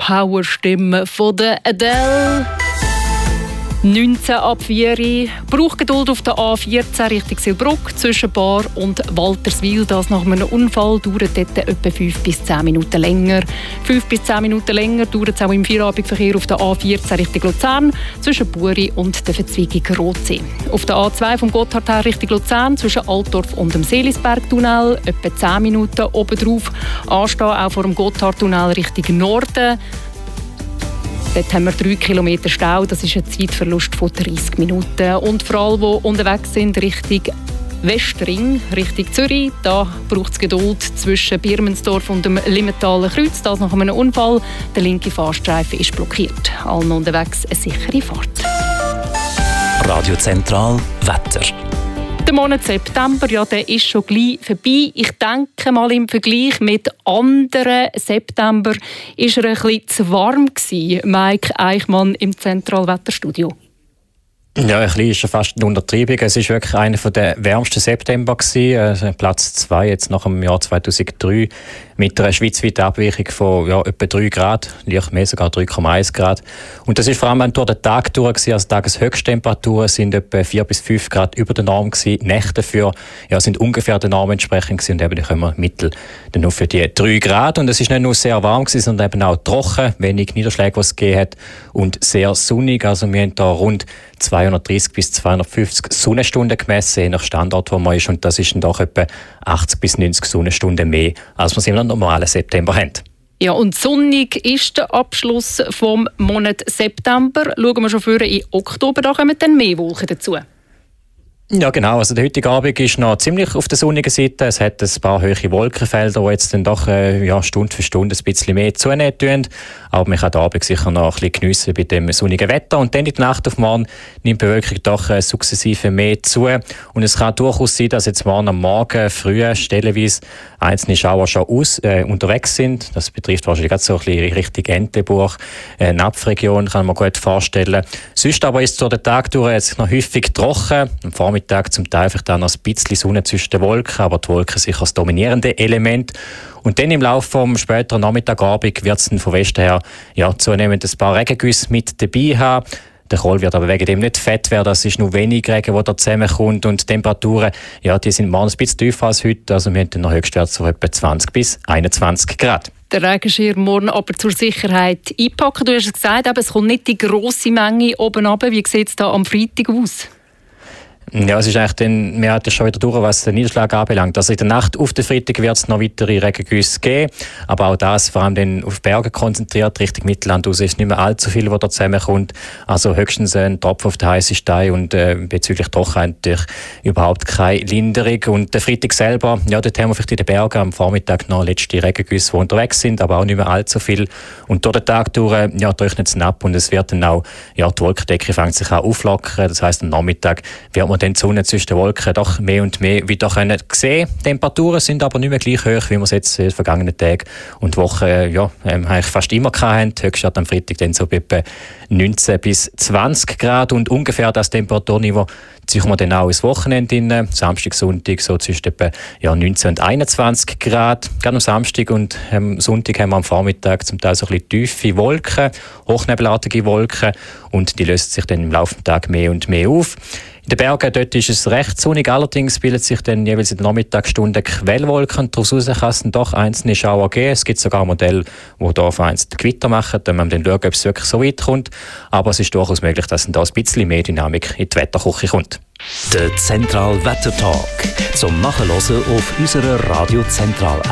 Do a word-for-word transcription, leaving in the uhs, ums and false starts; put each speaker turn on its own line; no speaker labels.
Powerstimme von der Adele. neunzehn ab vier Uhr. Braucht Geduld auf der A vierzehn Richtung Silbruck zwischen Bar und Walterswil. Das nach einem Unfall dauert dort etwa fünf bis zehn Minuten länger. fünf bis zehn Minuten länger dauert es auch im Feierabendverkehr auf der A vierzehn Richtung Luzern zwischen Buri und der Verzweigung Rotsee. Auf der A zwei vom Gotthard her Richtung Luzern zwischen Altdorf und dem Seelisbergtunnel etwa zehn Minuten obendrauf. Anstehen auch vor dem Gotthardtunnel Richtung Norden. Dort haben wir drei Kilometer Stau, das ist ein Zeitverlust von dreißig Minuten. Und für alle, die unterwegs sind Richtung Westring, Richtung Zürich, da braucht es Geduld zwischen Birmensdorf und dem Limmentaler Kreuz. Das nach einem Unfall. Der linke Fahrstreifen ist blockiert. Allen unterwegs eine sichere Fahrt.
Radio Zentral Wetter.
Der Monat September, ja, der ist schon gleich vorbei. Ich denke mal, im Vergleich mit anderen September war er ein bisschen zu warm gewesen, Mike Eichmann im Zentralwetterstudio.
Ja, ein bisschen ist schon fast eine Untertreibung. Es war wirklich einer der wärmsten September gewesen. Also Platz zwei jetzt nach dem Jahr zweitausenddrei mit einer schweizweiten Abweichung von ja, etwa drei Grad, leicht mehr, sogar drei Komma eins Grad. Und das war vor allem durch den Tag durch gewesen. Also Tageshöchsttemperaturen sind etwa vier bis fünf Grad über der Norm gewesen. Nächte dafür ja, sind ungefähr der Norm entsprechend gewesen. Und eben, da können wir Mittel dann nur für die drei Grad. Und es ist nicht nur sehr warm gewesen, sondern eben auch trocken, wenig Niederschläge, was es gegeben hat, und sehr sonnig. Also wir haben da rund zweihundertdreißig bis zweihundertfünfzig Sonnenstunden gemessen, je nach Standort, wo man ist. Und das ist dann doch etwa achtzig bis neunzig Sonnenstunden mehr, als wir es im normalen September haben.
Ja, und sonnig ist der Abschluss vom Monat September. Schauen wir schon früher in Oktober, da kommen dann mehr Wolken dazu.
Ja, genau. Also der heutige Abend ist noch ziemlich auf der sonnigen Seite. Es hat ein paar hohe Wolkenfelder, die jetzt dann doch äh, ja, Stunde für Stunde ein bisschen mehr zunehmen tun. Aber man kann den Abend sicher noch ein bisschen geniessen bei dem sonnigen Wetter. Und dann in der Nacht auf morgen nimmt die Bewölkung doch äh, sukzessive mehr zu. Und es kann durchaus sein, dass jetzt morgen am Morgen früh stellenweise einzelne Schauer schon aus, äh, unterwegs sind. Das betrifft wahrscheinlich gerade so ein bisschen Richtung Entlebuch, äh, Napfregion, kann man gut vorstellen. Sonst aber ist es durch den Tag durch jetzt noch häufig trocken. Am Vormittag zum Teil vielleicht auch noch ein bisschen Sonne zwischen den Wolken, aber die Wolken sicher das dominierende Element. Und dann im Laufe vom späteren Nachmittagabend wird es von Westen her ja, zunehmend ein paar Regengüsse mit dabei haben. Der Kohl wird aber wegen dem nicht fett werden. Es ist nur wenig Regen, der da zusammenkommt. Und die Temperaturen, ja, die sind morgen ein bisschen tiefer als heute. Also wir haben dann noch Höchstwerte von etwa zwanzig bis einundzwanzig Grad.
Der Regenschirm morgen aber zur Sicherheit einpacken. Du hast es gesagt, aber es kommt nicht die grosse Menge oben runter. Wie sieht es da am Freitag aus?
Ja, es ist eigentlich dann, wir hatten schon wieder durch, was den Niederschlag anbelangt. Also in der Nacht auf den Freitag wird es noch weitere Regengüsse geben, aber auch das vor allem dann auf Berge konzentriert, Richtung Mittelland aus ist nicht mehr allzu viel, was da zusammenkommt. Also höchstens ein Tropfen auf den heißen Stein und äh, bezüglich Trockenheit natürlich überhaupt keine Linderung. Und der Freitag selber, ja, dort haben wir vielleicht in den Bergen am Vormittag noch letzte Regengüsse, die unterwegs sind, aber auch nicht mehr allzu viel. Und durch den Tag durch, ja, trocknet es ab und es wird dann auch, ja, die Wolkendecke fängt sich auch auflockern. Das heisst, am Nachmittag wird man dann die Sonne zwischen den Wolken doch mehr und mehr wieder können sehen. Die Temperaturen sind aber nicht mehr gleich hoch, wie wir es jetzt in den vergangenen Tagen und Wochen ja, eigentlich fast immer hatten. Höchstwert am Freitag dann so bei etwa neunzehn bis zwanzig Grad und ungefähr das Temperaturniveau ziehen wir dann auch ins Wochenende rein. Samstag, Sonntag so zwischen etwa ja, neunzehn und einundzwanzig Grad. Gerade am Samstag und am Sonntag haben wir am Vormittag zum Teil so ein bisschen tiefe Wolken, hochnebelartige Wolken und die lösen sich dann im Laufe des Tages mehr und mehr auf. In den Bergen dort ist es recht sonnig, allerdings bildet sich dann jeweils in den Nachmittagsstunden Quellwolken. Daraus kann es dann doch einzelne Schauer geben. Es gibt sogar Modelle, die hier vereinzelt Gewitter machen. Dann müssen wir dann schauen, ob es wirklich so weit kommt. Aber es ist durchaus möglich, dass dann da ein bisschen mehr Dynamik in die Wetterküche kommt.
Der Zentral Wetter Talk zum Nachhören auf unserer Radio Zentral